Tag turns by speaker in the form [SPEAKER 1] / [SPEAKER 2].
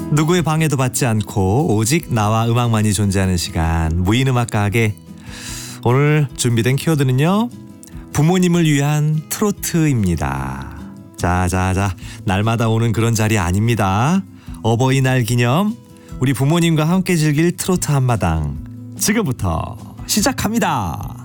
[SPEAKER 1] 누구의 방해도 받지 않고 오직 나와 음악만이 존재하는 시간, 무인음악가게. 오늘 준비된 키워드는요, 부모님을 위한 트로트입니다. 자, 날마다 오는 그런 자리 아닙니다. 어버이날 기념 우리 부모님과 함께 즐길 트로트 한마당 지금부터 시작합니다.